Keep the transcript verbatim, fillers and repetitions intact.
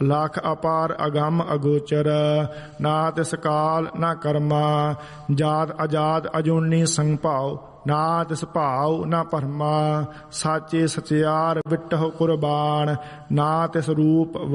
ਲੱਖ ਅਪਾਰ ਅਗੰਮ ਅਗੋਚਰ, ਨਾ ਤਿਸ ਕਾਲ ਨਾ ਕਰਮਾ। ਜਾਤ ਅਜਾਤ ਅਜੂਨੀ ਸੰਭਾਉ, ਨਾ ਤਿਸ ਭਾਉ ਨਾ ਭਰਮਾ। ਸਾਚੇ ਸਚਿਆਰ ਵਿਟਹੁ ਕੁਰਬਾਨ, ਨਾ ਤਿਸ ਰੂਪ